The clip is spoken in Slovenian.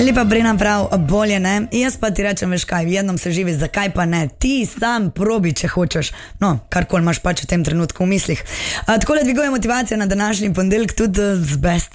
Lepa Brena prav, bolje ne. Jaz pa ti rečem, veš kaj, jednom se živi, zakaj pa ne? Ti sam probi, če hočeš. No, karkoli imaš pač v tem trenutku v mislih. Takole dviguje motivacijo na današnji ponedeljek tudi z best